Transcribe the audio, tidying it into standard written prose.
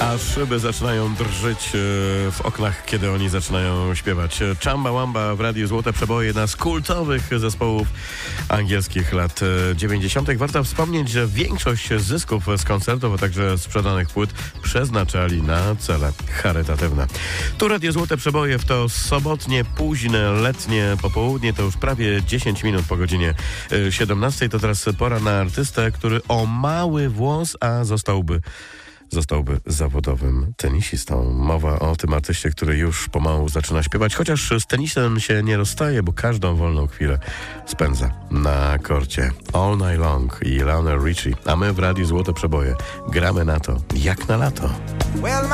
A szyby zaczynają drżyć w oknach, kiedy oni zaczynają śpiewać. Chumbawamba w Radiu Złote Przeboje, jedna z kultowych zespołów angielskich lat 90. Warto wspomnieć, że większość zysków z koncertów, a także sprzedanych płyt przeznaczali na cele charytatywne. Tu Radio Złote Przeboje w to sobotnie, późne, letnie popołudnie, to już prawie 10 minut po godzinie 17. To teraz pora na artystę, który o mały włos, a zostałby zawodowym tenisistą. Mowa o tym artyście, który już pomału zaczyna śpiewać, chociaż z tenisem się nie rozstaje, bo każdą wolną chwilę spędza na korcie. All Night Long i Lionel Richie. A my w Radiu Złote Przeboje gramy na to, jak na lato.